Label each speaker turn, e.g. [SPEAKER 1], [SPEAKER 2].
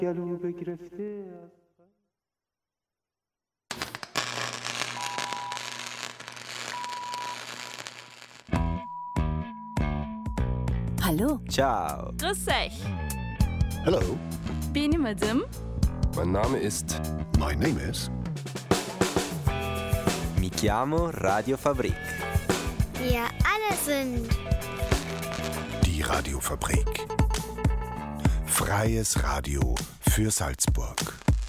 [SPEAKER 1] گلو بگرفته.
[SPEAKER 2] Hallo.
[SPEAKER 3] Ciao.
[SPEAKER 2] Grüß euch.
[SPEAKER 4] Hello.
[SPEAKER 2] Bin ich Madame?
[SPEAKER 4] Mein Name ist... My name is...
[SPEAKER 3] Mi chiamo Radio Fabrik.
[SPEAKER 5] Wir alle sind
[SPEAKER 4] Die Radiofabrik. Freies Radio für Salzburg.